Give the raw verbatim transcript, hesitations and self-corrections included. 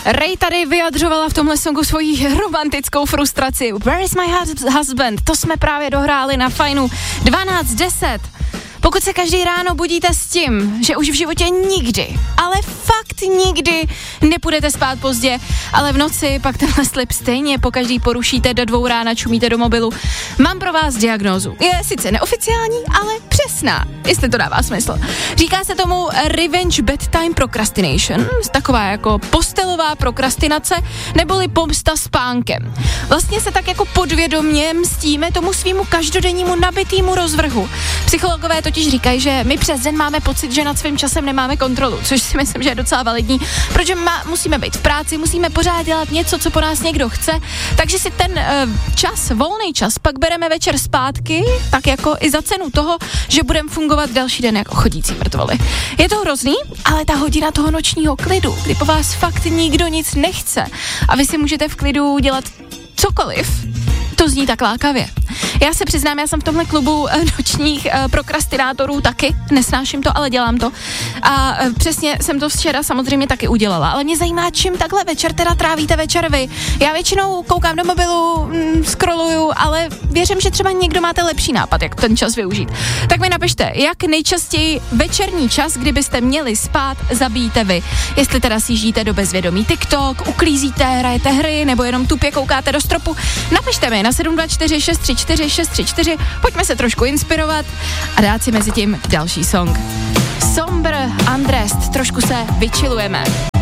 Ray tady vyjadřovala v tomhle songu svoji romantickou frustraci. Where is my husband? To jsme právě dohráli na Fajnu dvanáct deset. Pokud se každý ráno budíte s tím, že už v životě nikdy, ale fakt nikdy nepůjdete spát pozdě, ale v noci pak tenhle slib stejně po každý porušíte, do dvou rána čumíte do mobilu, mám pro vás diagnózu. Je sice neoficiální, ale přesná, jestli to dává smysl. Říká se tomu revenge bedtime procrastination, taková jako postelová prokrastinace, neboli pomsta spánkem. Vlastně se tak jako podvědomě mstíme tomu svýmu každodennímu nabitýmu rozvrhu. Psychologové totiž říkají, že my přes den máme pocit, že nad svým časem nemáme kontrolu, což si myslím, že je docela validní, protože má, musíme být v práci, musíme pořád dělat něco, co po nás někdo chce, takže si ten uh, čas, volný čas, pak bereme večer zpátky, tak jako i za cenu toho, že budeme fungovat další den jako chodící mrtvoly. Je to hrozný, ale ta hodina toho nočního klidu, kdy po vás fakt nikdo nic nechce a vy si můžete v klidu dělat cokoliv, to zní tak lákavě. Já se přiznám, já jsem v tomhle klubu nočních uh, prokrastinátorů taky, nesnáším to, ale dělám to. A uh, přesně jsem to včera samozřejmě taky udělala, ale mě zajímá, čím takhle večer teda trávíte večer vy. Já většinou koukám do mobilu, mm, scrolluju, ale věřím, že třeba někdo máte lepší nápad, jak ten čas využít. Tak mi napište, jak nejčastěji večerní čas, kdybyste měli spát, zabijíte vy. Jestli teda sjíždíte do bezvědomí TikTok, uklízíte, hrajete hry, nebo jenom tupě koukáte do stropu, napište mi na sedm dva čtyři šest tři čtyři šest tři čtyři, pojďme se trošku inspirovat a dát si mezi tím další song. Somber Undressed, trošku se vychillujeme.